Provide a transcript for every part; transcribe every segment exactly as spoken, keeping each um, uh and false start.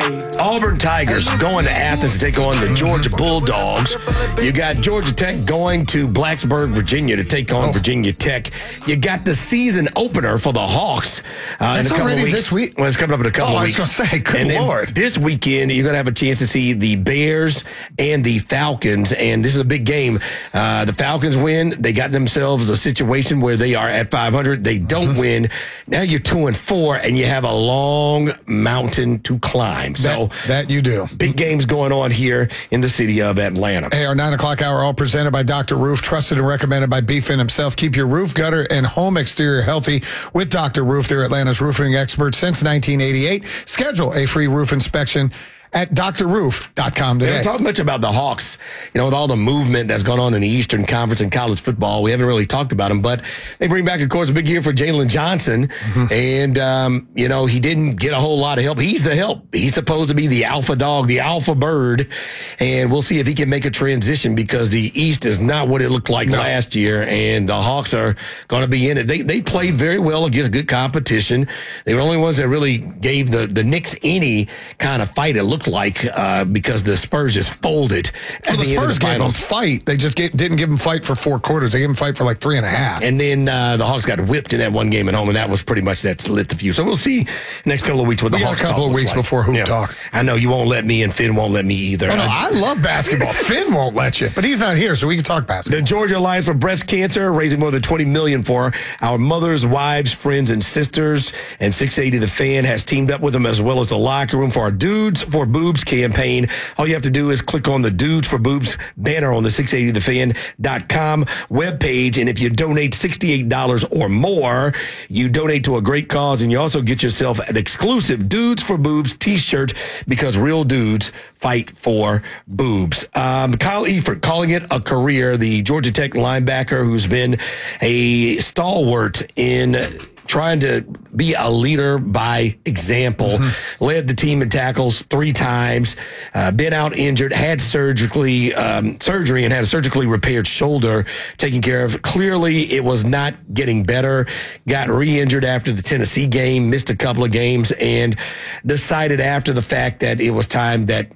Auburn Tigers going to Athens to take on the Georgia Bulldogs. You got Georgia Tech going to Blacksburg, Virginia to take on oh. Virginia Tech. You got the season opener for the Hawks. Uh, That's in a couple already of weeks. this week? Well, it's coming up in a couple oh, of weeks. I was going to say, good and Lord. This weekend, you're going to have a chance to see the Bears and the Falcons, and this is a big game. Uh, the Falcons win. They got themselves a situation where they are at five hundred. They don't mm-hmm. win. Now you're two and four, and you have a long mountain to climb. So that, that you do. Big games going on here in the city of Atlanta. Hey, our nine o'clock hour all presented by Doctor Roof, trusted and recommended by B-Fin himself. Keep your roof, gutter, and home exterior healthy with Doctor Roof. They're Atlanta's roofing experts since nineteen eighty-eight. Schedule a free roof inspection at d r roof dot com today. We haven't talked much about the Hawks. You know, with all the movement that's gone on in the Eastern Conference in college football, we haven't really talked about them, but they bring back, of course, a big year for Jalen Johnson. Mm-hmm. And, um, you know, he didn't get a whole lot of help. He's the help. He's supposed to be the alpha dog, the alpha bird. And we'll see if he can make a transition because the East is not what it looked like no. last year. And the Hawks are going to be in it. They they played very well against good competition. They were the only ones that really gave the, the Knicks any kind of fight. It looked like uh, because the Spurs just folded. Well, the, the Spurs the gave them fight. They just gave, didn't give them fight for four quarters. They gave them fight for like three and a half. And then uh, the Hawks got whipped in that one game at home, and that was pretty much that lit the fuse. So we'll see next couple of weeks what the we Hawks got a couple of weeks like. before Hoop yeah. Talk. I know you won't let me, and Finn won't let me either. Oh, no, I, I love basketball. Finn won't let you, but he's not here, so we can talk basketball. The Georgia Alliance for Breast Cancer raising more than twenty million dollars for our mothers, wives, friends, and sisters. And six eighty The Fan has teamed up with them as well as the Locker Room for our Dudes for Boobs campaign. All you have to do is click on the Dudes for Boobs banner on the six eighty the fan dot com webpage. And if you donate sixty-eight dollars or more, you donate to a great cause. And you also get yourself an exclusive Dudes for Boobs t-shirt because real dudes fight for boobs. Um, Kyle Eifert calling it a career. The Georgia Tech linebacker who's been a stalwart in trying to be a leader by example, mm-hmm. led the team in tackles three times, uh, been out injured, had surgically um, surgery and had a surgically repaired shoulder taken care of. Clearly, it was not getting better. Got re-injured after the Tennessee game, missed a couple of games, and decided after the fact that it was time that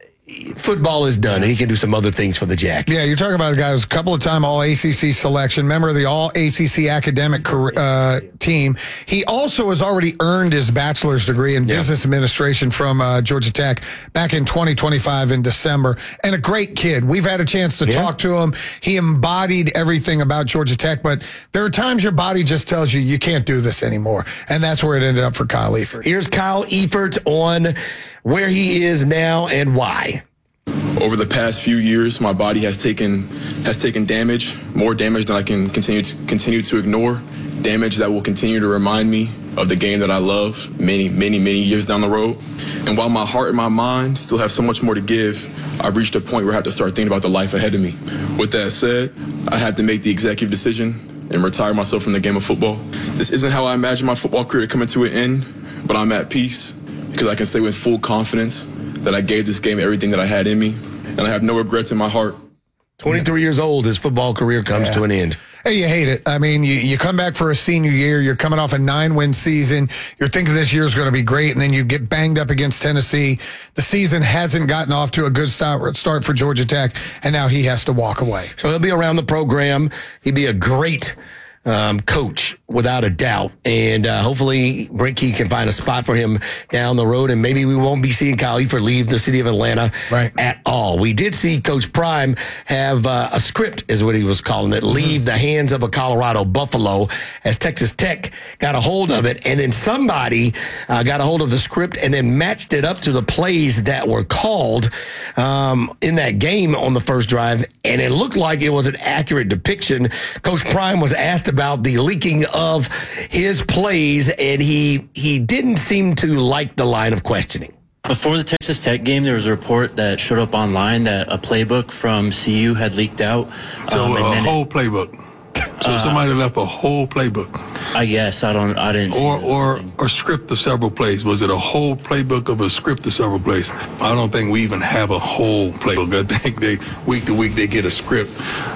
football is done, and he can do some other things for the Jackets. Yeah, you're talking about a guy who's a couple of time All A C C selection, member of the All A C C academic uh, team. He also has already earned his bachelor's degree in yeah. business administration from uh, Georgia Tech back in twenty twenty-five in December, and a great kid. We've had a chance to yeah. talk to him. He embodied everything about Georgia Tech, but there are times your body just tells you you can't do this anymore, and that's where it ended up for Kyle Eifert. Here's Kyle Eifert on where he is now and why. Over the past few years, my body has taken has taken damage, more damage than I can continue to continue to ignore. Damage that will continue to remind me of the game that I love many, many, many years down the road. And while my heart and my mind still have so much more to give, I've reached a point where I have to start thinking about the life ahead of me. With that said, I have to make the executive decision and retire myself from the game of football. This isn't how I imagine my football career coming to an end, but I'm at peace because I can say with full confidence that I gave this game everything that I had in me, and I have no regrets in my heart. twenty-three years old, his football career comes yeah. to an end. Hey, you hate it. I mean, you, you come back for a senior year, you're coming off a nine-win season, you're thinking this year's going to be great, and then you get banged up against Tennessee. The season hasn't gotten off to a good start, start for Georgia Tech, and now he has to walk away. So he'll be around the program. He'd be a great Um, coach, without a doubt. And uh, hopefully Brent Key can find a spot for him down the road, and maybe we won't be seeing Kyle Eifert leave the city of Atlanta right. at all. We did see Coach Prime have uh, a script, is what he was calling it, leave the hands of a Colorado Buffalo, as Texas Tech got a hold of it, and then somebody uh, got a hold of the script and then matched it up to the plays that were called um, in that game on the first drive, and it looked like it was an accurate depiction. Coach Prime was asked about the leaking of his plays, and he he didn't seem to like the line of questioning. Before the Texas Tech game, there was a report that showed up online that a playbook from C U had leaked out. So um, and a then whole it, playbook. So uh, somebody left a whole playbook. I guess I don't. I didn't. Or see or a script of several plays. Was it a whole playbook of a script of several plays? I don't think we even have a whole playbook. I think they week to week they get a script.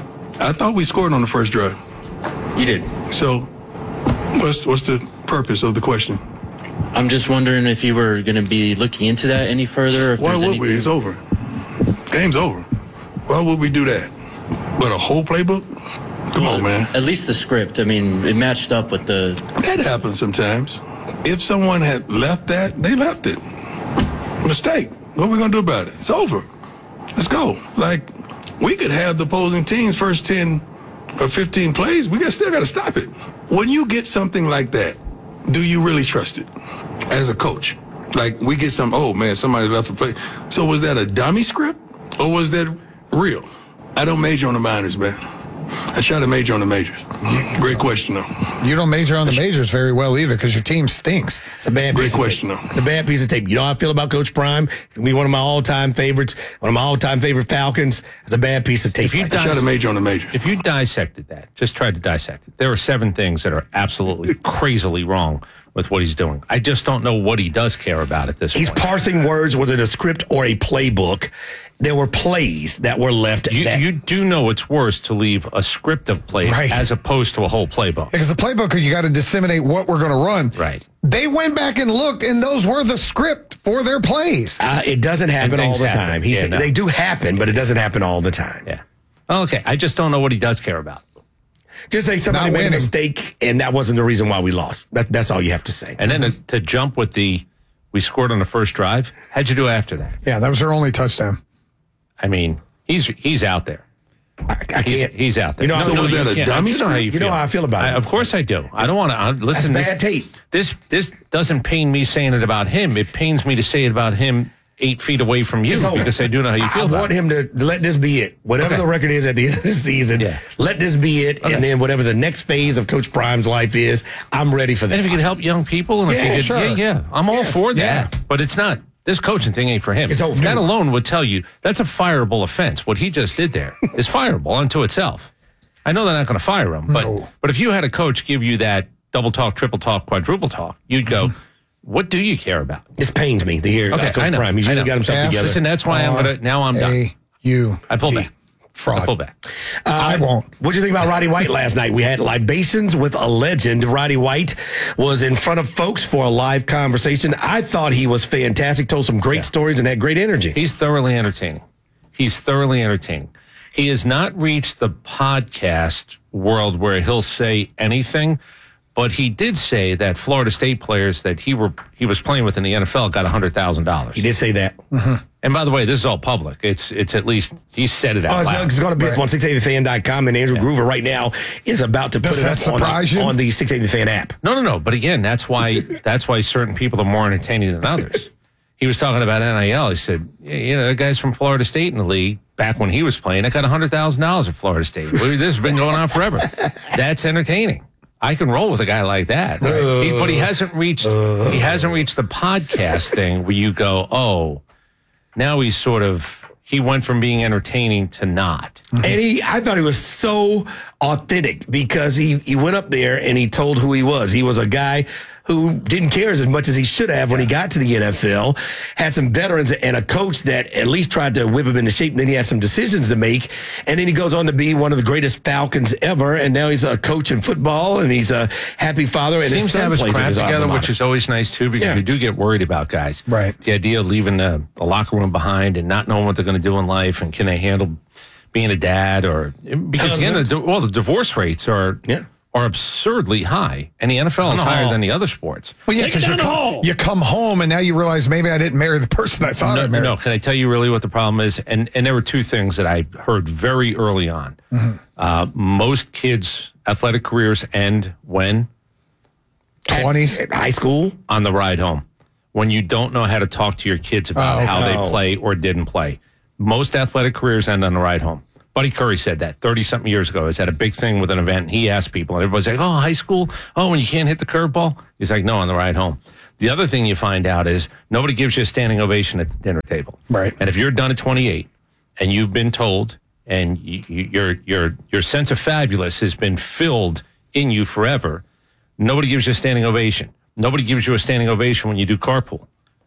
I thought we scored on the first drive. You did. So, what's what's the purpose of the question? I'm just wondering if you were going to be looking into that any further. Or if Why there's would anything... we? It's over. Game's over. Why would we do that? But a whole playbook? Come well, on, man. At least the script. I mean, it matched up with the... That happens sometimes. If someone had left that, they left it. Mistake. What are we going to do about it? It's over. Let's go. Like, we could have the opposing team's first ten or fifteen plays. We got, still got to stop it. When you get something like that, do you really trust it as a coach? Like, we get some, oh, man, somebody left the play. So was that a dummy script or was that real? I don't major on the minors, man. I try to major on the majors. Great question, though. You don't major on the majors very well either because your team stinks. It's a bad Great piece question, of tape. though. It's a bad piece of tape. You know how I feel about Coach Prime? He'll be one of my all-time favorites, one of my all-time favorite Falcons. It's a bad piece of tape. If you right I there. try to major on the majors. If you dissected that, just tried to dissect it, there are seven things that are absolutely crazily wrong with what he's doing. I just don't know what he does care about at this He's point. parsing words, was it a script or a playbook? There were plays that were left. You, that, you do know it's worse to leave a script of plays Right. as opposed to a whole playbook. Because the playbook, you got to disseminate what we're going to run. Right. They went back and looked, and those were the script for their plays. uh, it doesn't happen all things the happen. time. He Yeah, said no. they do happen, but it doesn't happen all the time. Yeah. Okay. I just don't know what he does care about. Just say somebody Not made a winning. mistake, and that wasn't the reason why we lost. That, that's all you have to say. And then to, to jump with the, we scored on the first drive. How'd you do after that? Yeah, that was their only touchdown. I mean, he's he's out there. I, I He's, can't. he's out there. You know, so was you that a can't. dummy You know how you You know feel. how I feel about I, it. Of course I do. I don't want to listen. That's this, bad tape. This this doesn't pain me saying it about him. It pains me to say it about him eight feet away from you It's over. because I do know how you feel I about want it. him to let this be it. Whatever Okay. the record is at the end of the season, Yeah. let this be it. Okay. And then whatever the next phase of Coach Prime's life is, I'm ready for that. And if you could help young people, and if Yeah, you could, sure. yeah, yeah, I'm all Yes, for that. yeah. But it's not. This coaching thing ain't for him. It's over. That alone would tell you that's a fireable offense. What he just did there is fireable unto itself. I know they're not going to fire him, but No. but if you had a coach give you that double talk, triple talk, quadruple talk, you'd go, "What do you care about?" This pains me to hear Okay, uh, Coach I know, Prime. He's I usually know. got himself Yeah, together. Listen, that's why I'm gonna. Now I'm done. A U. I pull D. back. Fraud. I pull back. I won't. What'd you think about Roddy White last night? We had libations with a legend. Roddy White was in front of folks for a live conversation. I thought he was fantastic, told some great stories, and had great energy. He's thoroughly entertaining. He's thoroughly entertaining. He has not reached the podcast world where he'll say anything, but he did say that Florida State players that he were he was playing with in the N F L got one hundred thousand dollars. He did say that. And by the way, this is all public. It's it's at least he said it out Oh, it's, loud. it's going to be up on six eighty the fan dot com, and Andrew Groover right now is about to put Does it that up on surprise the, you? on the six eighty the fan app. No, no, no. But again, that's why that's why certain people are more entertaining than others. He was talking about N I L. He said, yeah, you know, the guys from Florida State in the league back when he was playing, I got one hundred thousand dollars at Florida State. Well, this has been going on forever. That's entertaining. I can roll with a guy like that. He, but he hasn't reached he hasn't reached the podcast thing where you go, oh, now he's sort of he went from being entertaining to not. And he, I thought he was so authentic because he, he went up there and he told who he was. He was a guy who didn't care as much as he should have when he got to the N F L, had some veterans and a coach that at least tried to whip him into shape. And then he had some decisions to make. And then he goes on to be one of the greatest Falcons ever. And now he's a coach in football and he's a happy father. And Seems his to son have his plays at crap his alma together, mater. which is always nice too, because Yeah. you do get worried about guys. Right. The idea of leaving the, the locker room behind and not knowing what they're going to do in life, and can they handle being a dad, or because again, the, di- well, the divorce rates are Yeah. are absurdly high, and the N F L is higher than the other sports. Well, yeah, Take it because you, down the come- hall. you come home and now you realize maybe I didn't marry the person I thought I No, married. no, can I tell you really what the problem is? And and there were two things that I heard very early on. Mm-hmm. Uh, most kids' athletic careers end when twenties. At high school. on the ride home, when you don't know how to talk to your kids about Oh, how no. they play or didn't play. Most athletic careers end on the ride home. Buddy Curry said that thirty-something years ago. He had a big thing with an event, and he asked people, and everybody's like, oh, high school? Oh, when you can't hit the curveball? He's like, no, on the ride home. The other thing you find out is nobody gives you a standing ovation at the dinner table. Right. And if you're done at twenty-eight and you've been told, and you, you, your your your sense of fabulous has been filled in you forever, nobody gives you a standing ovation. Nobody gives you a standing ovation when you do carpool.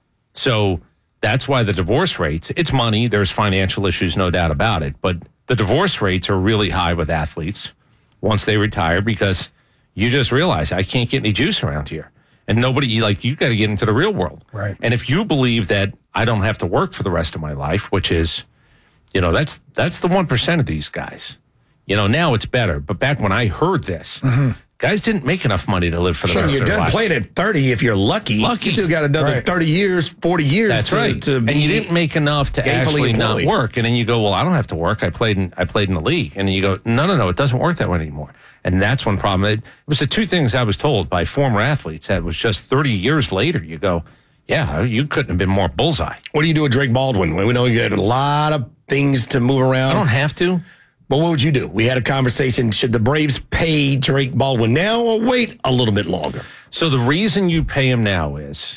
So that's why the divorce rates, it's money, there's financial issues, no doubt about it, but the divorce rates are really high with athletes once they retire, because you just realize I can't get any juice around here. And nobody, like, you got to get into the real world. Right. And if you believe that I don't have to work for the rest of my life, which is, you know, that's that's the one percent of these guys. You know, now it's better. But back when I heard this, mm-hmm. guys didn't make enough money to live for the sure, rest you're of their done lives. playing at thirty if you're lucky. Lucky. You still got another Right. thirty years, forty years That's to, right. to and be you didn't make enough to gainfully actually not employed. work. And then you go, well, I don't have to work. I played in I played in the league. And then you go, no, no, no, it doesn't work that way anymore. And that's one problem. It, it was the two things I was told by former athletes that was just thirty years later. You go, yeah, you couldn't have been more bullseye. What do you do with Drake Baldwin? We know you had a lot of things to move around. I don't have to. But what would you do? We had a conversation. Should the Braves pay Drake Baldwin now or wait a little bit longer? So the reason you pay him now is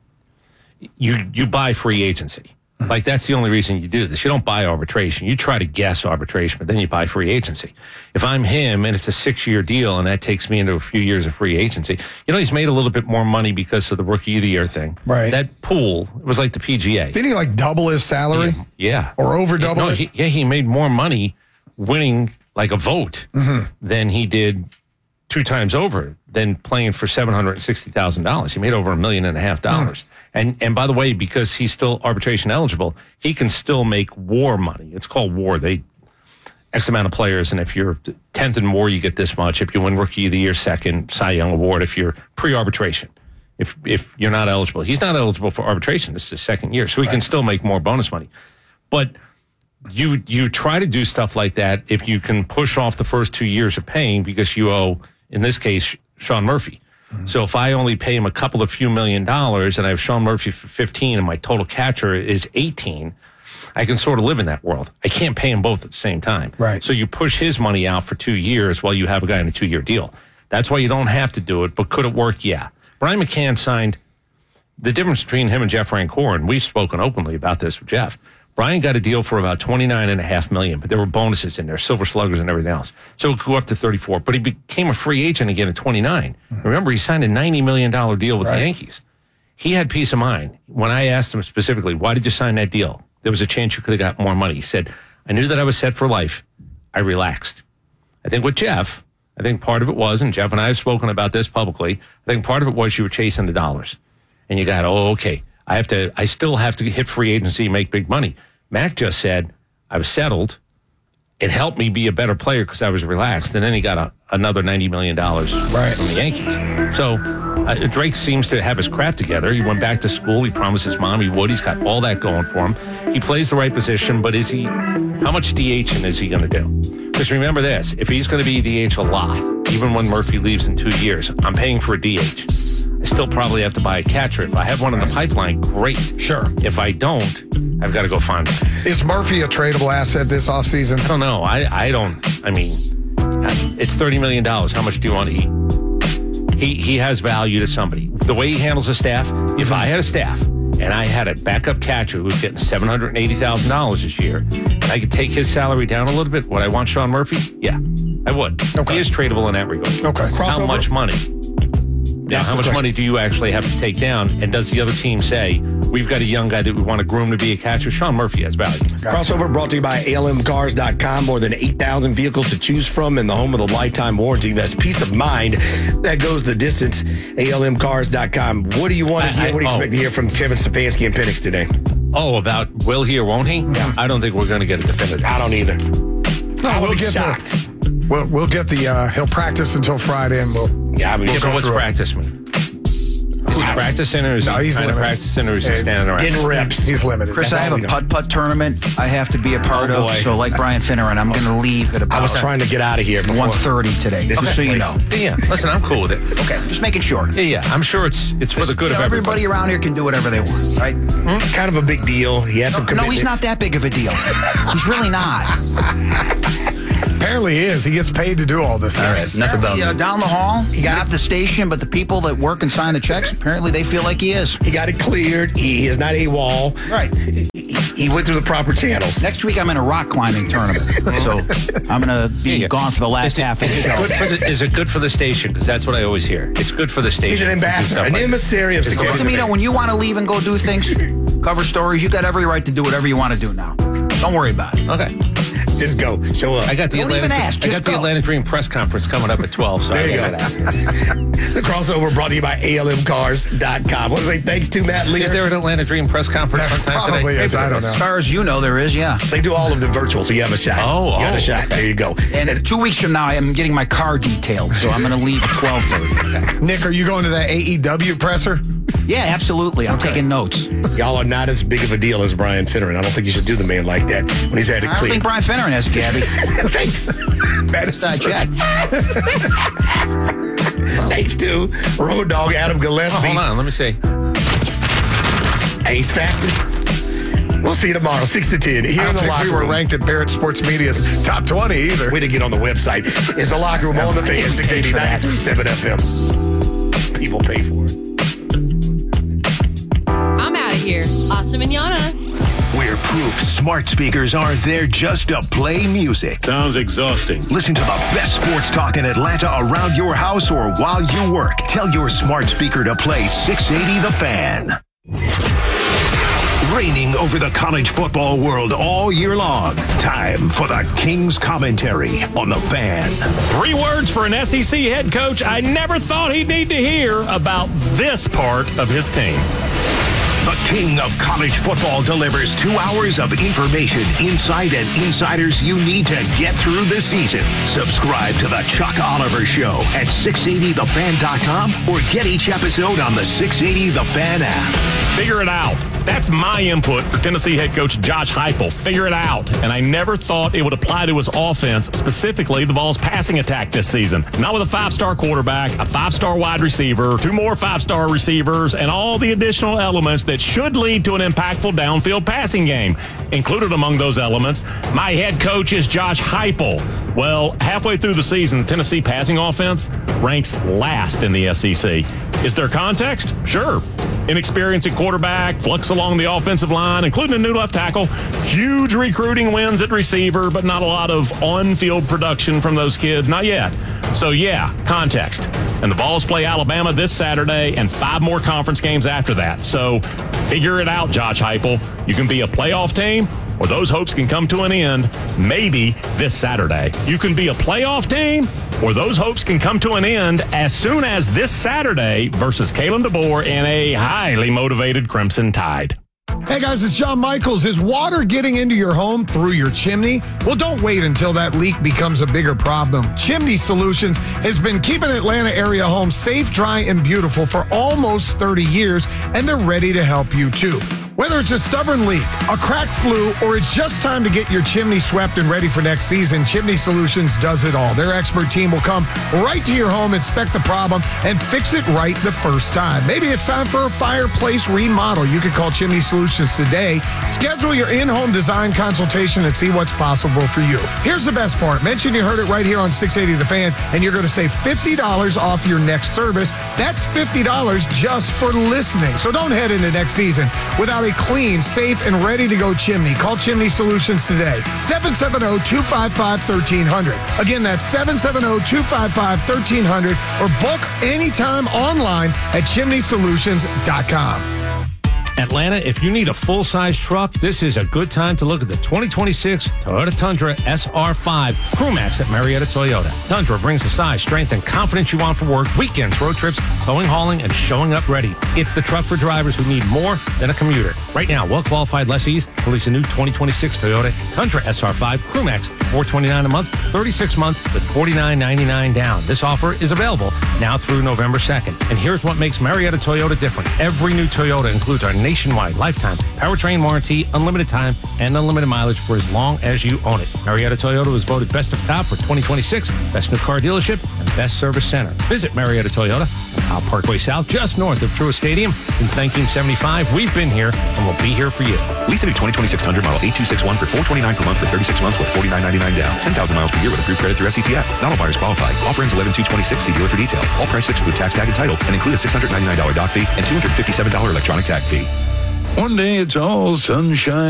you you buy free agency. Like, that's the only reason you do this. You don't buy arbitration. You try to guess arbitration, but then you buy free agency. If I'm him and it's a six-year deal and that takes me into a few years of free agency, you know, he's made a little bit more money because of the Rookie of the Year thing. Right. That pool, it was like the P G A. Didn't he like double his salary? Yeah. Or over double no, it? he, yeah, he made more money winning like a vote Mm-hmm. than he did two times over than playing for seven hundred sixty thousand dollars. He made over a million and a half dollars. And and by the way, because he's still arbitration eligible, he can still make WAR money. It's called WAR. They X amount of players, and if you're tenth in WAR, you get this much. If you win Rookie of the Year, second Cy Young Award. If you're pre-arbitration, if if you're not eligible, he's not eligible for arbitration. This is his second year, so he can still make more bonus money. But you you try to do stuff like that if you can push off the first two years of paying because you owe, in this case, Sean Murphy. Mm-hmm. So if I only pay him a couple of few million dollars and I have Sean Murphy for fifteen and my total catcher is eighteen, I can sort of live in that world. I can't pay them both at the same time. Right. So you push his money out for two years while you have a guy in a two-year deal. That's why you don't have to do it, but could it work? Yeah. Brian McCann signed, the difference between him and Jeff Rancour, and we've spoken openly about this with Jeff, Brian got a deal for about twenty-nine and a half million, but there were bonuses in there, silver sluggers and everything else. So it could go up to thirty-four, but he became a free agent again at twenty-nine. Mm-hmm. Remember, he signed a ninety million dollars deal with right. the Yankees. He had peace of mind. When I asked him specifically, why did you sign that deal? There was a chance you could have got more money. He said, I knew that I was set for life. I relaxed. I think with Jeff, I think part of it was, and Jeff and I have spoken about this publicly, I think part of it was you were chasing the dollars. And you got, oh, okay, I have to, I still have to hit free agency and make big money. Mac just said, I was settled. It helped me be a better player because I was relaxed. And then he got a, another ninety million dollars right. from the Yankees. So uh, Drake seems to have his crap together. He went back to school. He promised his mom he would. He's got all that going for him. He plays the right position, but is he, how much DHing is he going to do? Because remember this, if he's going to be D H a lot, even when Murphy leaves in two years, I'm paying for a D H. I still probably have to buy a catcher. If I have one in the pipeline, great. Sure. If I don't, I've got to go find one. Is Murphy a tradable asset this offseason? I don't know. I, I don't, I mean, it's thirty million dollars. How much do you want to eat? He, he has value to somebody. The way he handles the staff, if I had a staff and I had a backup catcher who's getting seven hundred eighty thousand dollars this year, and I could take his salary down a little bit, would I want Sean Murphy? Yeah, I would. Okay. He is tradable in that regard. Okay. How Crossover? much money? Yeah, how much question. money do you actually have to take down? And does the other team say, we've got a young guy that we want to groom to be a catcher? Sean Murphy has value. Crossover brought to you by A L M cars dot com. More than eight thousand vehicles to choose from in the home of the lifetime warranty. That's peace of mind that goes the distance. A L M cars dot com. What do you want to I- hear? I- What do you oh. expect to hear from Kevin Stefanski and Penix today? Oh, about will he or won't he? Yeah. I don't think we're going to get it definitive. I don't either. No, I we'll would be get shocked. the we'll we'll get the uh, he'll practice until Friday and we'll Yeah, I mean, So what's through it. practice mean? Is he practicing or is No, he he's kind of limited. practicing or is he Hey, standing around? getting reps. he's limited. Chris, That's I have all a we know. putt-putt tournament I have to be a part Oh, of. boy. So like Brian Finneran, I'm going to leave at I was about trying to get out of here. before- one thirty today, This just is so you place. know. Yeah, yeah. Listen, I'm cool with it. Okay, just making sure. Yeah, yeah. I'm sure it's it's for the good You of know, everybody. everybody around here can do whatever they want, right? Kind of a big deal. He had some No, commitments. he's not that big of a deal. He's really not. Apparently he is. He gets paid to do all this stuff. All right, enough about uh, down the hall. He got at the station, but the people that work and sign the checks, apparently they feel like he is. He got it cleared. He is not AWOL. Right. He, he went through the proper channels. Next week I'm in a rock climbing tournament, so I'm going to be Yeah, yeah. gone for the last Is it, half of the is, it show. good for the, is it good for the station? Because that's what I always hear. It's good for the station. He's an to do ambassador, stuff an like emissary of It's success. good. Tamino, when you want to leave and go do things, cover stories, you got every right to do whatever you want to do now. Don't worry about it. Okay. Just go. Show up. I got the Don't Atlantic, even ask, I just got the go. Atlantic Dream press conference coming up at twelve. So There I you got go. that. The crossover brought to you by A L M cars dot com. I want to say thanks to Matt Lear. Is there an Atlantic Dream press conference sometime Probably today? is. I don't know. As far as you know, there is, yeah. They do all of them virtual, so you have a shot. Oh, you got oh, a shot. There you go. And two weeks from now, I am getting my car detailed, so I'm going to leave at twelve thirty. Nick, are you going to that A E W presser? Yeah, absolutely. I'm taking notes. Y'all are not as big of a deal as Brian Finneran. I don't think you should do the man like that when he's had it I don't clear. think Brian Finneran has a Gabby. Thanks. That's I checked. Thanks to Road Dog Adam Oh, Gillespie. hold on, let me see. Ace Factor. We'll see you tomorrow, six to ten. Here I in don't the think locker we were room. ranked at Barrett Sports Media's top twenty either. Way to get on the website. It's the locker room on the fan, six eighty-nine point seven F M. People pay for it. I'm out of here. Awesome Manana. We're proof smart speakers aren't there just to play music. Sounds exhausting. Listen to the best sports talk in Atlanta around your house or while you work. Tell your smart speaker to play six eighty The Fan. Reigning over the college football world all year long. Time for the King's Commentary on The Fan. Three words for an S E C head coach I never thought he'd need to hear about this part of his team. The King of College Football delivers two hours of information, insight, and insiders you need to get through the season. Subscribe to the Chuck Oliver Show at six eighty the fan dot com or get each episode on the six eighty The Fan app. Figure it out. That's my input for Tennessee head coach Josh Heupel. Figure it out. And I never thought it would apply to his offense, specifically the Vols' passing attack this season. Not with a five-star quarterback, a five-star wide receiver, two more five-star receivers, and all the additional elements that should lead to an impactful downfield passing game. Included among those elements, my head coach is Josh Heupel. Well, halfway through the season, the Tennessee passing offense ranks last in the S E C. Is there context? Sure. Inexperience at quarterback, flux along the offensive line, including a new left tackle, huge recruiting wins at receiver, but not a lot of on-field production from those kids, not yet. So yeah, context. And the Vols play Alabama this Saturday and five more conference games after that. So figure it out, Josh Heupel. You can be a playoff team, or those hopes can come to an end maybe this Saturday. You can be a playoff team, or those hopes can come to an end as soon as this Saturday versus Kalen DeBoer in a highly motivated Crimson Tide. Hey guys, it's John Michaels. Is water getting into your home through your chimney? Well, don't wait until that leak becomes a bigger problem. Chimney Solutions has been keeping Atlanta area homes safe, dry, and beautiful for almost thirty years, and they're ready to help you too. Whether it's a stubborn leak, a cracked flue, or it's just time to get your chimney swept and ready for next season, Chimney Solutions does it all. Their expert team will come right to your home, inspect the problem, and fix it right the first time. Maybe it's time for a fireplace remodel. You could call Chimney Solutions today. Schedule your in-home design consultation and see what's possible for you. Here's the best part. Mention you heard it right here on six eighty The Fan, and you're going to save fifty dollars off your next service. That's fifty dollars just for listening. So don't head into next season without a clean, safe, and ready-to-go chimney. Call Chimney Solutions today. seven seven zero, two five five, one three zero zero. Again, that's seven seven zero, two five five, one three zero zero, or book anytime online at chimney solutions dot com. Atlanta, if you need a full-size truck, this is a good time to look at the twenty twenty-six Toyota Tundra S R five Crewmax at Marietta Toyota. Tundra brings the size, strength, and confidence you want for work, weekends, road trips, towing, hauling, and showing up ready. It's the truck for drivers who need more than a commuter. Right now, well-qualified lessees release a new twenty twenty-six Toyota Tundra S R five Crewmax, four hundred twenty-nine dollars a month, thirty-six months with forty-nine ninety-nine down. This offer is available now through November second. And here's what makes Marietta Toyota different. Every new Toyota includes our nationwide lifetime powertrain warranty, unlimited time, and unlimited mileage for as long as you own it. Marietta Toyota was voted Best of Top for twenty twenty-six, Best New Car Dealership, and Best Service Center. Visit Marietta Toyota on Powell Parkway South, just north of Truist Stadium. Since nineteen seventy-five, we've been here, and we'll be here for you. Lease a new twenty twenty-six Tundra model eight two six one for four hundred twenty-nine dollars per month for thirty-six months with forty-nine ninety-nine down. ten thousand miles per year with approved credit through S C T F. Not all buyers qualify. Offer ends eleven two twenty-six. See dealer for details. All prices exclude tax, tag, and title, and include a six hundred ninety-nine dollars dock fee and two hundred fifty-seven dollars electronic tag fee. One day it's all sunshine.